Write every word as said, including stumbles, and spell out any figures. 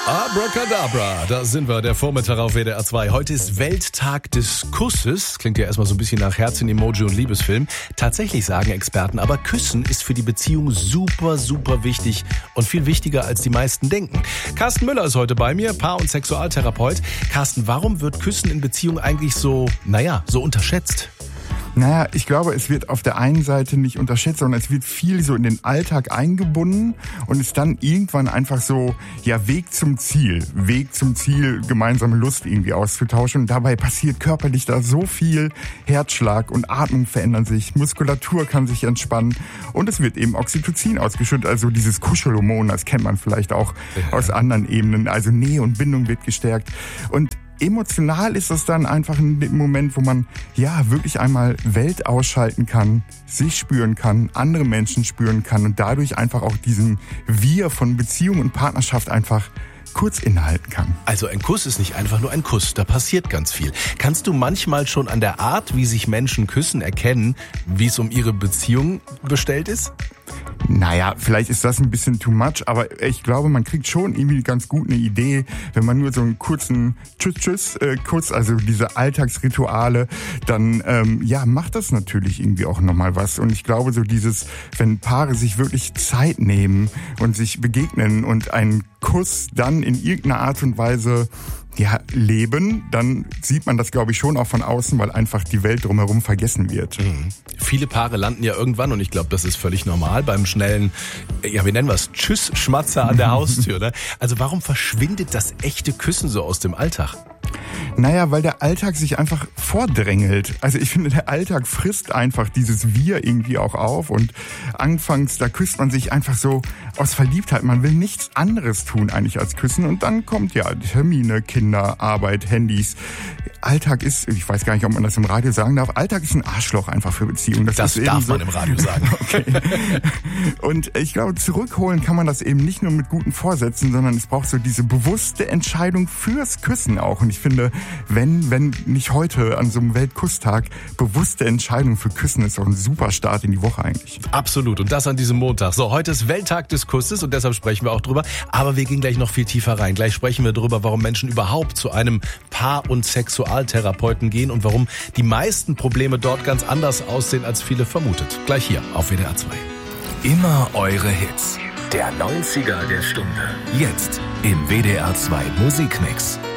Abracadabra, da sind wir, der Vormittag auf W D R zwei. Heute ist Welttag des Kusses. Klingt ja erstmal so ein bisschen nach Herzchen-Emoji und Liebesfilm. Tatsächlich sagen Experten, aber Küssen ist für die Beziehung super, super wichtig und viel wichtiger, als die meisten denken. Carsten Müller ist heute bei mir, Paar- und Sexualtherapeut. Carsten, warum wird Küssen in Beziehungen eigentlich so, naja, so unterschätzt? Naja, ich glaube, es wird auf der einen Seite nicht unterschätzt, sondern es wird viel so in den Alltag eingebunden und ist dann irgendwann einfach so, ja, Weg zum Ziel. Weg zum Ziel, gemeinsame Lust irgendwie auszutauschen. Und dabei passiert körperlich da so viel. Herzschlag und Atmung verändern sich, Muskulatur kann sich entspannen und es wird eben Oxytocin ausgeschüttet, also dieses Kuschelhormon, das kennt man vielleicht auch ja. aus anderen Ebenen. Also Nähe und Bindung wird gestärkt und emotional ist das dann einfach ein Moment, wo man ja wirklich einmal Welt ausschalten kann, sich spüren kann, andere Menschen spüren kann und dadurch einfach auch diesen Wir von Beziehung und Partnerschaft einfach kurz innehalten kann. Also ein Kuss ist nicht einfach nur ein Kuss, da passiert ganz viel. Kannst du manchmal schon an der Art, wie sich Menschen küssen, erkennen, wie es um ihre Beziehung bestellt ist? Naja, vielleicht ist das ein bisschen too much, aber ich glaube, man kriegt schon irgendwie ganz gut eine Idee, wenn man nur so einen kurzen Tschüss-Tschüss, äh, kurz, also diese Alltagsrituale, dann ähm, ja, macht das natürlich irgendwie auch nochmal was. Und ich glaube, so dieses, wenn Paare sich wirklich Zeit nehmen und sich begegnen und einen Kuss dann in irgendeiner Art und Weise ja, leben, dann sieht man das, glaube ich, schon auch von außen, weil einfach die Welt drumherum vergessen wird. Mhm. Viele Paare landen ja irgendwann, und ich glaube, das ist völlig normal, beim schnellen, ja, wie nennen wir es, Tschüss-Schmatzer an der Haustür. Ne? Also warum verschwindet das echte Küssen so aus dem Alltag? Naja, weil der Alltag sich einfach vordrängelt. Also ich finde, der Alltag frisst einfach dieses Wir irgendwie auch auf und anfangs, da küsst man sich einfach so aus Verliebtheit. Man will nichts anderes tun eigentlich als küssen und dann kommt ja Termine, Kinder, Arbeit, Handys. Alltag ist, ich weiß gar nicht, ob man das im Radio sagen darf, Alltag ist ein Arschloch einfach für Beziehungen. Das, das ist darf eben so, man im Radio sagen. Okay. Und ich glaube, zurückholen kann man das eben nicht nur mit guten Vorsätzen, sondern es braucht so diese bewusste Entscheidung fürs Küssen auch. Und ich finde, wenn, wenn nicht heute an so einem Weltkusstag, bewusste Entscheidung für Küssen ist auch ein super Start in die Woche eigentlich. Absolut. Und das an diesem Montag. So, heute ist Welttag des Kusses und deshalb sprechen wir auch drüber. Aber wir gehen gleich noch viel tiefer rein. Gleich sprechen wir drüber, warum Menschen überhaupt zu einem Paar- und Sexualtherapeuten gehen und warum die meisten Probleme dort ganz anders aussehen, als viele vermutet. Gleich hier auf W D R zwei. Immer eure Hits. Der neunziger der Stunde. Jetzt im W D R zwei Musikmix.